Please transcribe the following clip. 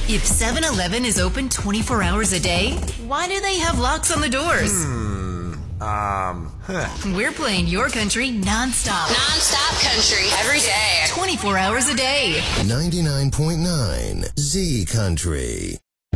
If 7-Eleven is open 24 hours a day, why do they have locks on the doors? We're playing your country nonstop. Nonstop country every day. 24 hours a day. 99.9 Z Country.